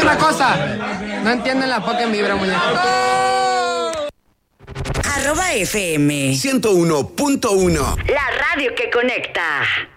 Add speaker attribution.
Speaker 1: una cosa. No entienden la fucking vibra, muñeco.
Speaker 2: @FM
Speaker 3: 101.1.
Speaker 2: La radio que conecta.